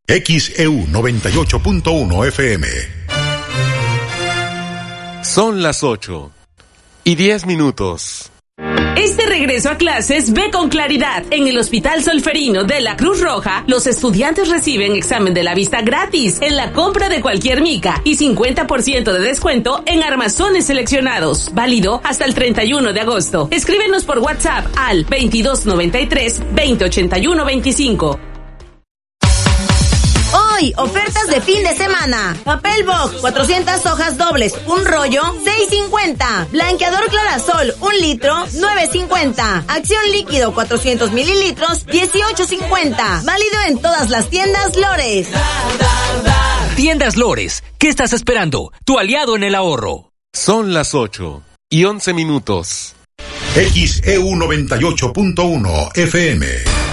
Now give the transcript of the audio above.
XEU 98.1 FM. Son las 8:10. Este regreso a clases ve con claridad. En el Hospital Solferino de la Cruz Roja, los estudiantes reciben examen de la vista gratis en la compra de cualquier mica y 50% de descuento en armazones seleccionados. Válido hasta el 31 de agosto. Escríbenos por WhatsApp al 2293-2081-25. Hoy, ofertas de fin de semana. Papel Box, 400 hojas dobles, un rollo, $6.50. Blanqueador Clarasol, 1 litro, $9.50. Acción líquido, 400 mililitros, $18.50. Válido en todas las tiendas Lores. Tiendas Lores, ¿qué estás esperando? Tu aliado en el ahorro. Son las 8:11. XEU 98.1 FM.